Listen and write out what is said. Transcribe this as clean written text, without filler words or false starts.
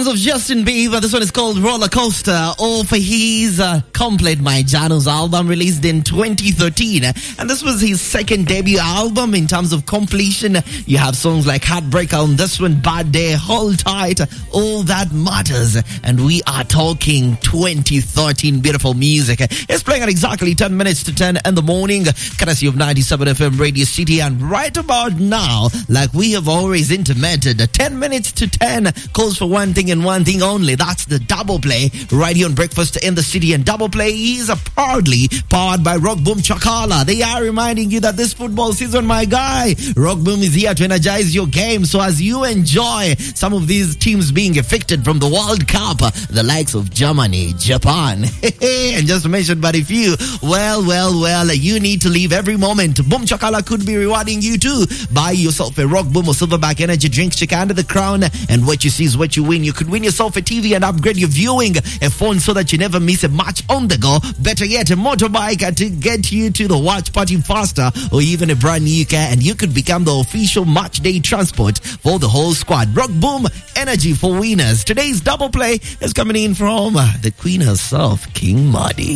sounds of Justin Bieber. This one is called Roller Coaster, off his complete My Janos album released in 2013. And this was his second debut album in terms of completion. You have songs like Heartbreaker on this one, Bad Day, Hold Tight, All That Matters. And we are talking 2013 beautiful music. It's playing at exactly 10 minutes to 10 in the morning, courtesy of 97 FM Radio City. And right about now, like we have always intimated, 10 minutes to 10 calls for one thing and one thing only. That's the Double Play right here on Breakfast in the City. And Double Play is proudly powered by Rock Boom Chakala. They are reminding you that this football season, my guy, Rock Boom is here to energize your game. So as you enjoy some of these teams being affected from the World Cup, the likes of Germany, Japan, and just to mention but a few, well, you need to leave every moment. Boom Chakala could be rewarding you too. Buy yourself a Rock Boom or Silverback energy drink, check under the crown, and what you see is what you win. You could win yourself a TV and upgrade your viewing, a phone so that you never miss a match on the go. Better yet, a motorbike to get you to the watch party faster, or even a brand new car, and you could become the official match day transport for the whole squad. Rock Boom, energy for winners. Today's Double Play is coming in from the Queen herself, King Muddy.